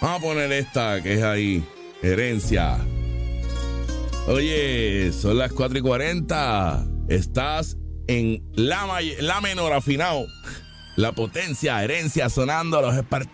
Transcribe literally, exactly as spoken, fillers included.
Vamos a poner esta que es ahí, Herencia. Oye, son las cuatro y cuarenta. Estás en la, may- la menor afinado. La potencia, Herencia sonando, los espartanos.